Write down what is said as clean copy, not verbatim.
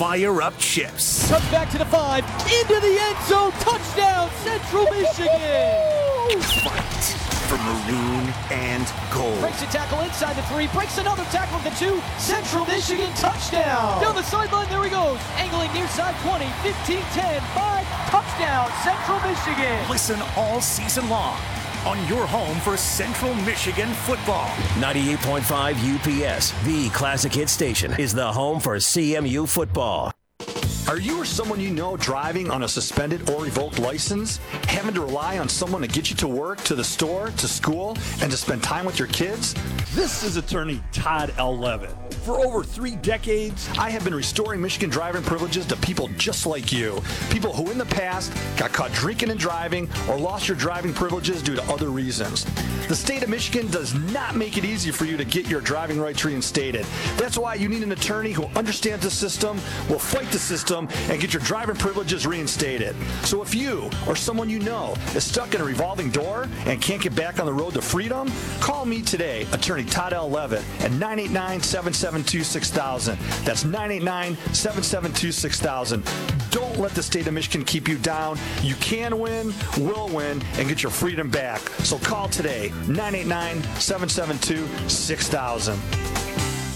fire up chips. Comes back to the 5, into the end zone, touchdown, Central Michigan! Fight for maroon and gold. Breaks a tackle inside the 3, breaks another tackle at the 2, Central Michigan touchdown! Down the sideline, there he goes, angling near side 20, 15, 10, 5, touchdown, Central Michigan! Listen all season long on your home for Central Michigan football. 98.5 UPS, the classic hit station, is the home for CMU football. Are you or someone you know driving on a suspended or revoked license, having to rely on someone to get you to work, to the store, to school, and to spend time with your kids? This is attorney Todd L. Levitt. For over 3 decades, I have been restoring Michigan driving privileges to people just like you. People who in the past got caught drinking and driving or lost your driving privileges due to other reasons. The state of Michigan does not make it easy for you to get your driving rights reinstated. That's why you need an attorney who understands the system, will fight the system, and get your driving privileges reinstated. So if you or someone you know is stuck in a revolving door and can't get back on the road to freedom, call me today, attorney Todd L. Levitt, at 989-772-6000. That's 989-772-6000. Don't let the state of Michigan keep you down. You can win, will win, and get your freedom back. So call today, 989-772-6000.